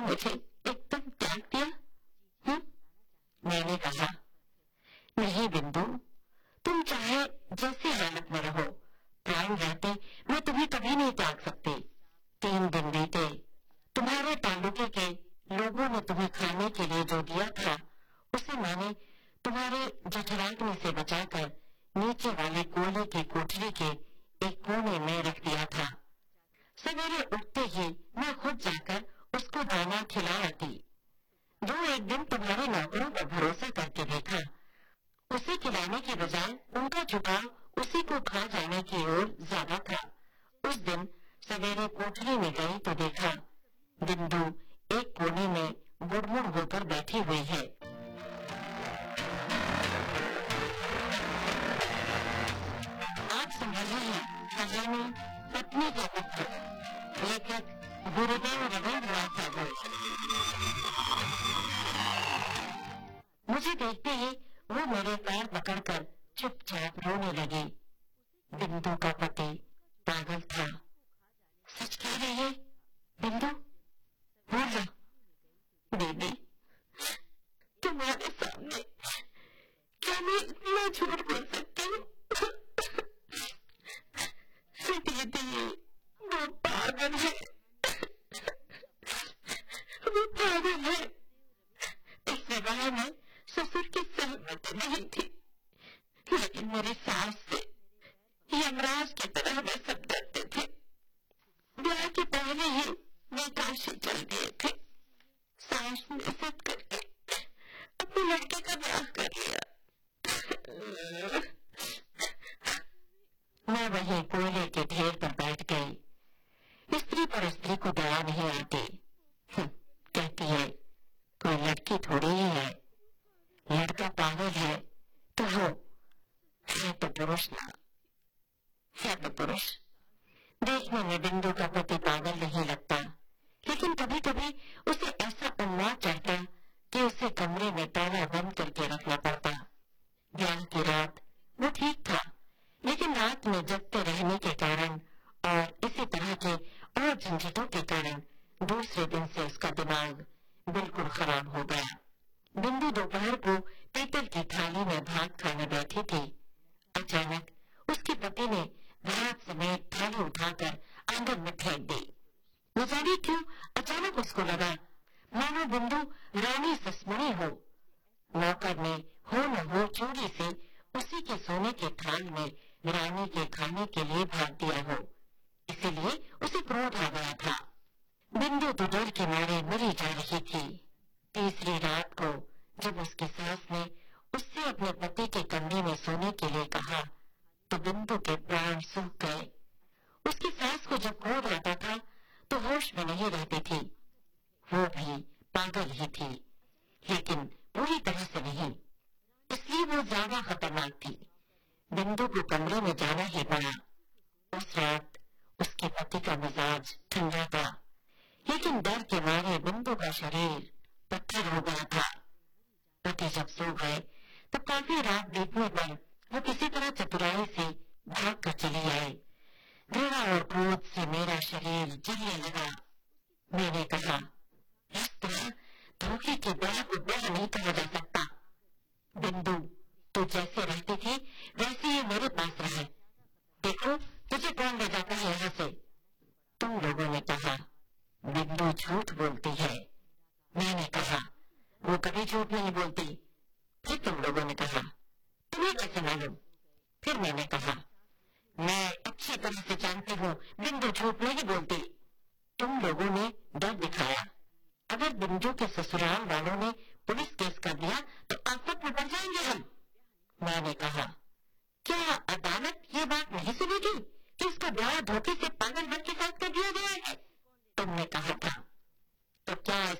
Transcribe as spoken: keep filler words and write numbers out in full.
मुझे एकदम त्याग दिया? हम्म? मैंने कहा, नहीं बिंदु, तुम चाहे जैसी हालत में रहो, प्राण रहते मैं तुम्हें कभी नहीं त्याग सकती। तीन दिन बीते, तुम्हारे तालुके के लोगों ने तुम्हें खाने के लिए जो दिया था उसे मैंने तुम्हारे जठराग्नि से बचाकर नीचे वाले कोयले की कोठरी के एक कोने में रख दिया था। सवेरे उठते ही मैं खुद जाकर उसको दाना खिला आती। जो एक दिन तुम्हारे नौकरों पर भरोसा करके देखा, उसे खिलाने की बजाय उनका झुकाव उसी को खा जाने की ओर ज्यादा था। उस दिन सवेरे कोठरी में गई तो देखा बिंदु एक कोने में गुड़मुड़ होकर बैठी हुई है। आज सुन रहे हैं कहानी पत्नी का पुत्र, लेखक गुरुदेव रविन्द्रनाथ टैगोर। मुझे देखते ही वो मेरे पैर पकड़कर चुपचाप रोने लगी। बिंदु का पति पागल था। सच कह रही है बिंदु? बोल जा। बेबी, तुम्हारे सामने क्या मैं इतना झूठ बोल सकती हूँ? दीदी, वो पागल है, वो पागल है। इस विवाह में ससुर की सहमति नहीं थी, लेकिन मेरी सास से यमराज की तरह वे सब डरते थे। ब्याह के पहले ही वे काशी चल दिए थे। सास ने सब करके अपने लड़के का ब्याह कर लिया। मैं वहीं कोयले के ढेर पर बैठ गई। स्त्री पर स्त्री को दया नहीं आती। कहती है कोई लड़की थोड़ी ही है, लड़का पागल है तो वो है तो पुरुष ना, है तो पुरुष। देखने में बिंदु का पति पागल नहीं लगता, लेकिन कभी कभी उसे ऐसा उन्माद चढ़ता कि उसे कमरे में ताला बंद करके रखना पड़ता। ब्याह की रात वो ठीक था, लेकिन रात में जगते रहने के कारण और इसी तरह के और झंझटों के कारण दूसरे दिन से उसका दिमाग बिल्कुल खराब हो गया। बिंदु दोपहर को पीतल की थाली में भात खाने बैठी थी। अचानक उसके पति ने भात समेत थाली उठाकर आंगन में फेंक दी। न जाने क्यों अचानक उसको लगा मानो बिंदु रानी ससमणी हो। नौकर ने हो न हो चोरी से उसी के सोने के थाल में रानी के खाने के लिए भाग दिया हो, इसीलिए उसे क्रोध आ गया था। बिंदु तो डर के मारे मरी जा रही थी। तीसरी रात को जब उसकी सास ने उससे अपने पति के कमरे में सोने के लिए कहा तो बिंदु के प्राण सूख गए। उसकी सास को जब क्रोध आता था तो होश में नहीं रहती थी। वो भी पागल ही थी, लेकिन पूरी तरह से नहीं, इसलिए वो ज्यादा खतरनाक थी। बिंदु को कमरे में जाना ही पड़ा। उस रात उसके पति का मिजाज ठंडा था, लेकिन डर के मारे बिंदु का शरीर पत्थर हो गया था। पति जब सो गए तो काफी रात बीतने पर वो किसी तरह चतुराई से भाग कर चली आई। घृणा और क्रोध से मेरा शरीर जलने लगा। मैंने कहा, इस तरह धोखे के ब्याह को ब्याह नहीं कहा जा सकता। बिंदु, तू जैसे रहती थी वैसे ही मेरे पास रहे। देखो तुझे कौन ले जाता है यहाँ से। तुम लोगों ने कहा बिंदु झूठ बोलती है। मैंने कहा वो कभी झूठ नहीं बोलती। फिर तुम लोगों ने कहा तुम्हें कैसे मालूम। फिर मैंने कहा मैं अच्छी तरह से जानती हूँ बिंदु झूठ नहीं बोलती। तुम लोगों ने डर दिखाया। अगर बिंदु के ससुराल वालों ने पुलिस केस कर दिया तो आफत में पड़ जाएंगे हम। मैंने कहा क्या अदालत ये बात नहीं सुनेगी कि उसका ब्याह धोखे से पागल वर के साथ कर दिया गया है। तुमने कहा था तो क्या